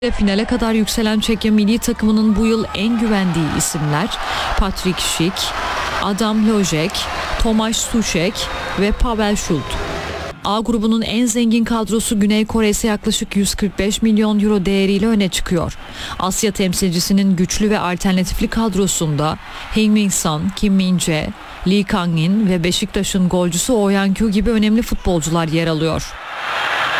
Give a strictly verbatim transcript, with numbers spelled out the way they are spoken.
Finale kadar yükselen Çekya milli takımının bu yıl en güvendiği isimler Patrik Schick, Adam Lojek, Tomasz Suchek ve Pavel Şult. A grubunun en zengin kadrosu Güney Kore ise yaklaşık yüz kırk beş milyon euro değeriyle öne çıkıyor. Asya temsilcisinin güçlü ve alternatifli kadrosunda Heung-min Son, Kim Min-jae, Lee Kang-in ve Beşiktaş'ın golcüsü Oh Yeon-kyu gibi önemli futbolcular yer alıyor.